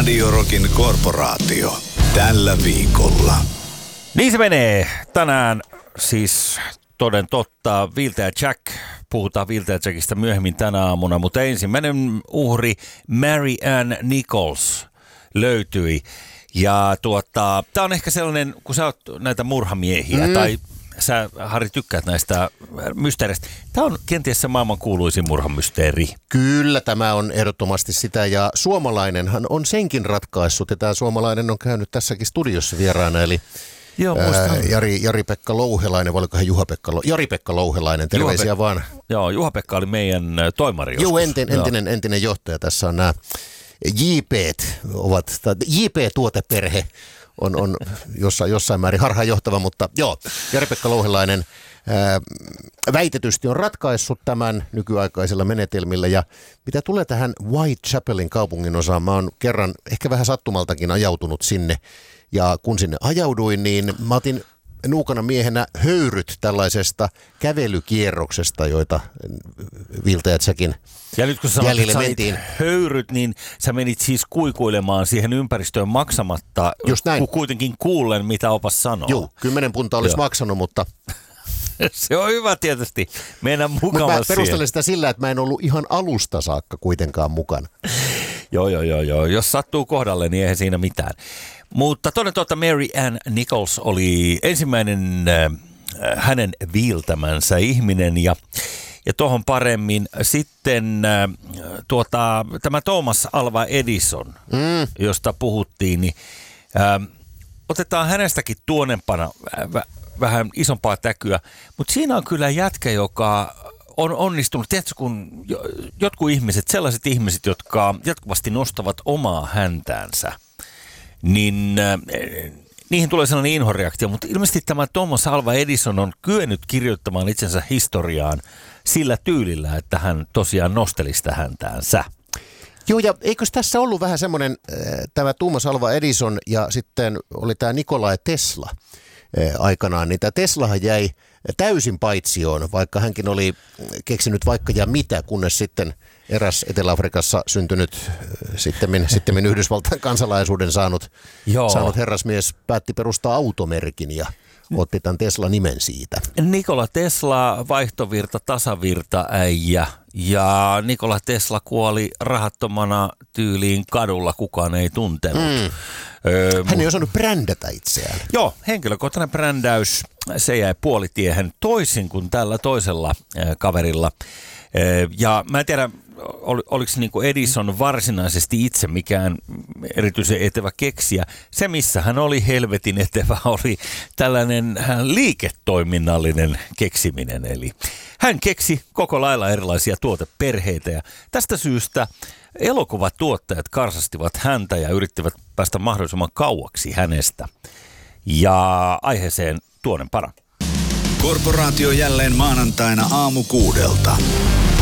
Radio Rockin korporaatio. Tällä viikolla. Niin se menee. Tänään siis toden totta Viltä ja Jack. Puhutaan Viltä ja Jackista myöhemmin tänä aamuna, mutta ensimmäinen uhri Mary Ann Nichols löytyi. Ja tää on ehkä sellainen, kun sä oot näitä murhamiehiä tai sä, Harri, tykkäät näistä mysteereistä. Tämä on kenties se maailman kuuluisin murhamysteeri. Kyllä, tämä on ehdottomasti sitä, ja suomalainenhan on senkin ratkaissut, ja tämä suomalainen on käynyt tässäkin studiossa vieraana, eli Joo, Jari-Pekka Louhelainen, vai olikohan Jari-Pekka Louhelainen, terveisiä vaan. Joo, Juha-Pekka oli meidän toimari joskus. Joo, entinen johtaja. Tässä on nämä JP-tuoteperhe on jossain määrin harhaanjohtava, mutta joo, Jari-Pekka Louhelainen väitetysti on ratkaissut tämän nykyaikaisilla menetelmillä, ja mitä tulee tähän Whitechapelin kaupungin osaan, mä oon kerran ehkä vähän sattumaltakin ajautunut sinne, ja kun sinne ajauduin, niin mä otin nuukana miehenä höyryt tällaisesta kävelykierroksesta, joita Viltä ja Jackin ja nyt kun sä mentiin. Höyryt, niin sä menit siis kuikuilemaan siihen ympäristöön maksamatta, just näin. Kuitenkin kuullen, mitä opas sanoo. Joo, 10 puntaa olisi maksanut, mutta se on hyvä tietysti. Mennään mukavasti. Mutta mä perustelen sitä sillä, että mä en ollut ihan alusta saakka kuitenkaan mukana. Joo. Jos sattuu kohdalle, niin eihän siinä mitään. Mutta toden totta Mary Ann Nichols oli ensimmäinen hänen viiltämänsä ihminen, ja tuohon paremmin sitten tämä Thomas Alva Edison, josta puhuttiin, niin otetaan hänestäkin tuonempana vähän isompaa täkyä, mutta siinä on kyllä jätkä, joka on onnistunut. Tiedätkö, kun jotkut ihmiset, sellaiset ihmiset, jotka jatkuvasti nostavat omaa häntäänsä, niin niihin tulee sellainen inhoreaktio, mutta ilmeisesti tämä Thomas Alva Edison on kyennyt kirjoittamaan itsensä historiaan sillä tyylillä, että hän tosiaan nosteli sitä häntäänsä. Joo, ja eikös tässä ollut vähän semmoinen tämä Thomas Alva Edison ja sitten oli tämä Nikola Tesla aikanaan, niin tämä Teslahan jäi täysin paitsioon, vaikka hänkin oli keksinyt vaikka ja mitä, kunnes sitten eräs Etelä-Afrikassa syntynyt, sittemmin Yhdysvaltain kansalaisuuden saanut herrasmies päätti perustaa automerkin ja otti tämän Tesla-nimen siitä. Nikola Tesla, vaihtovirta, tasavirta äijä, ja Nikola Tesla kuoli rahattomana tyyliin kadulla, kukaan ei tuntenut. Hän ei osannut brändätä itseään. Joo, henkilökohtainen brändäys, se jäi puolitiehen toisin kuin tällä toisella kaverilla. Ja mä en tiedä, oliko niinku Edison varsinaisesti itse mikään erityisen etevä keksijä. Se, missä hän oli helvetin etevä, oli tällainen liiketoiminnallinen keksiminen. Eli hän keksi koko lailla erilaisia tuoteperheitä, ja tästä syystä elokuvatuottajat karsastivat häntä ja yrittivät päästä mahdollisimman kauaksi hänestä. Ja aiheeseen tuonempana. Korporaatio jälleen maanantaina aamu 6:00.